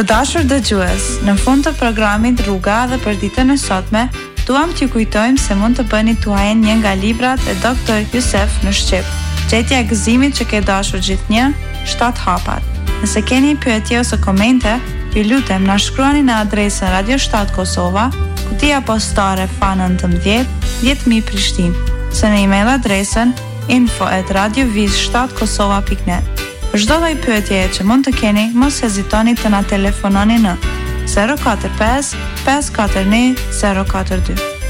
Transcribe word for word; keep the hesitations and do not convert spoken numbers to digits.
Të dashur dëgjues, në fund të programit Rruga dhe për ditën e sotme, duam t'ju kujtojmë se mund të bëni tuaj një nga librat e doktor Jusef në shqip. Gjetja e gëzimit që ke dashur gjithnjë, shtat hapat. Nëse keni pyetje ose komente, ju lutem na shkruani në adresën Radio shtat Kosova, kutia postare F A nëntëmbëdhjetë dhjetë mijë Prishtinë, ose në email adresën info at radioviz shtat kosova pikë net. Për çdo lloj pyetjeje që mund të keni, mos hezitoni të na telefononi në zero katër pesë pesë katër një zero katër dy.